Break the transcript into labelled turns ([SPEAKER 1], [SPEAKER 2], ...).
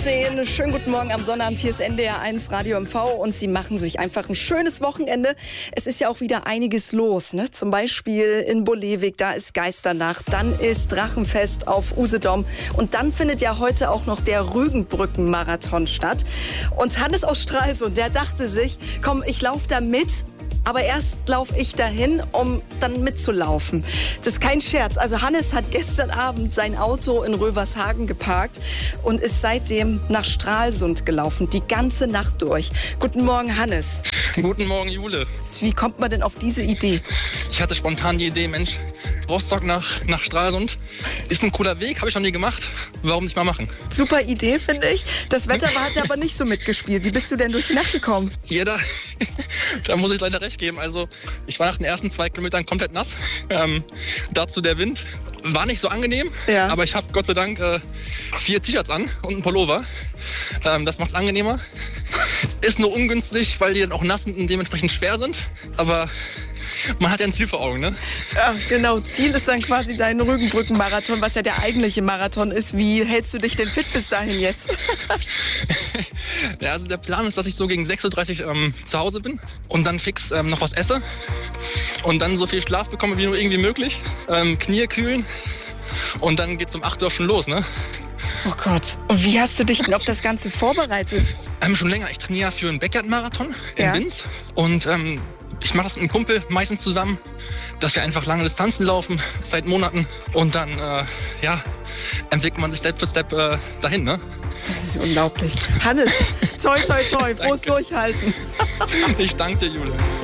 [SPEAKER 1] 8:10 Uhr. Schönen guten Morgen am Sonnabend. Hier ist NDR 1 Radio MV und Sie machen sich einfach ein schönes Wochenende. Es ist ja auch wieder einiges los, ne? Zum Beispiel in Bolewik, da ist Geisternacht, dann ist Drachenfest auf Usedom und dann findet ja heute auch noch der Rügenbrücken-Marathon statt. Und Hannes aus Stralsund, der dachte sich, komm, ich laufe da mit. Aber erst laufe ich dahin, um dann mitzulaufen. Das ist kein Scherz. Also Hannes hat gestern Abend sein Auto in Rövershagen geparkt und ist seitdem nach Stralsund gelaufen, die ganze Nacht durch. Guten Morgen, Hannes.
[SPEAKER 2] Guten Morgen, Jule.
[SPEAKER 1] Wie kommt man denn auf diese Idee?
[SPEAKER 2] Ich hatte spontan die Idee, Mensch, Rostock nach Stralsund ist ein cooler Weg, habe ich noch nie gemacht. Warum nicht mal machen?
[SPEAKER 1] Super Idee, finde ich. Das Wetter hat aber nicht so mitgespielt. Wie bist du denn durch die Nacht gekommen?
[SPEAKER 2] Da muss ich leider recht geben. Also ich war nach den ersten 2 Kilometern komplett nass. Dazu der Wind. War nicht so angenehm, ja. Aber ich habe Gott sei Dank 4 T-Shirts an und einen Pullover. Das macht es angenehmer. Ist nur ungünstig, weil die dann auch nass sind und dementsprechend schwer sind. Aber man hat ja ein Ziel vor Augen, ne?
[SPEAKER 1] Ja, genau. Ziel ist dann quasi dein Rügenbrücken-Marathon, was ja der eigentliche Marathon ist. Wie hältst du dich denn fit bis dahin jetzt?
[SPEAKER 2] Ja, also der Plan ist, dass ich so gegen 6:30 Uhr zu Hause bin und dann fix noch was esse und dann so viel Schlaf bekomme wie nur irgendwie möglich. Knie kühlen und dann geht's um 8 Uhr schon los, ne?
[SPEAKER 1] Oh Gott. Und wie hast du dich denn auf das Ganze vorbereitet?
[SPEAKER 2] Schon länger. Ich trainiere für einen Backyard-Marathon in Binz und ich mache das mit einem Kumpel meistens zusammen, dass wir einfach lange Distanzen laufen, seit Monaten und dann entwickelt man sich Step für Step dahin, ne?
[SPEAKER 1] Das ist unglaublich. Hannes, toi toi toi, frohes Durchhalten.
[SPEAKER 2] Ich danke dir, Jule.